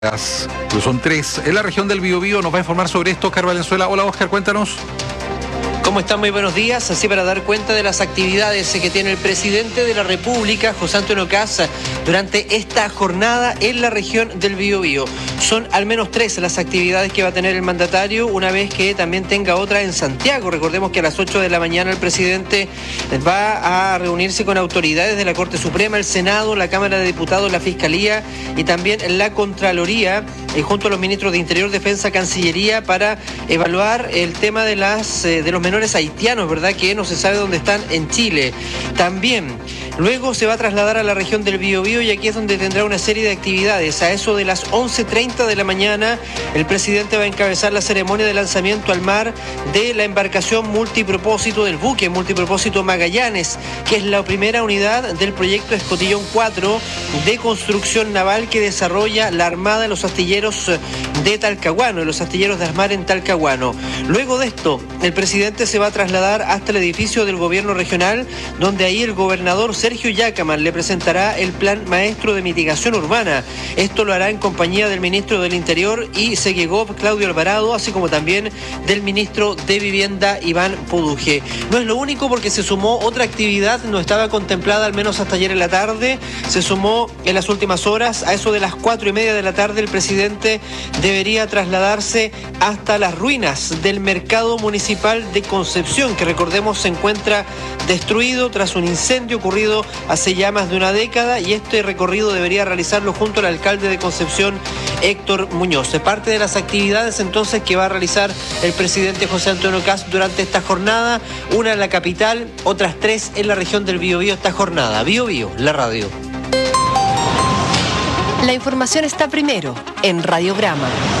Son 3 en la región del Biobío. Nos va a informar sobre esto Oscar Valenzuela. Hola Oscar, cuéntanos. ¿Cómo están? Muy buenos días. Así para dar cuenta de las actividades que tiene el presidente de la República, José Antonio Kast, durante esta jornada en la región del Biobío. Son al menos 3 las actividades que va a tener el mandatario, una vez que también tenga otra en Santiago. Recordemos que a las 8 de la mañana el presidente va a reunirse con autoridades de la Corte Suprema, el Senado, la Cámara de Diputados, la Fiscalía y también la Contraloría, junto a los ministros de Interior, Defensa, Cancillería, para evaluar el tema de los menores haitianos, ¿verdad? Que no se sabe dónde están en Chile. También luego se va a trasladar a la región del Biobío y aquí es donde tendrá una serie de actividades. A eso de las 11:30 de la mañana, el presidente va a encabezar la ceremonia de lanzamiento al mar de la embarcación multipropósito del buque multipropósito Magallanes, que es la primera unidad del proyecto Escotillón 4 de construcción naval que desarrolla la Armada de los astilleros de Talcahuano, los astilleros de Asmar en Talcahuano. Luego de esto, el presidente se va a trasladar hasta el edificio del gobierno regional, donde ahí el gobernador Sergio Yacaman le presentará el plan maestro de mitigación urbana. Esto lo hará en compañía del ministro del Interior y Segegov, Claudio Alvarado, así como también del ministro de Vivienda, Iván Puduje. No es lo único, porque se sumó otra actividad, no estaba contemplada al menos hasta ayer en la tarde, se sumó en las últimas horas. A eso de las 4:30 de la tarde el presidente debería trasladarse hasta las ruinas del mercado municipal de Concepción, que recordemos se encuentra destruido tras un incendio ocurrido hace ya más de una década, y este recorrido debería realizarlo junto al alcalde de Concepción, Héctor Muñoz. Es parte de las actividades entonces que va a realizar el presidente José Antonio Kast durante esta jornada, una en la capital, otras 3 en la región del Biobío esta jornada. Biobío, la radio. La información está primero en Radiograma.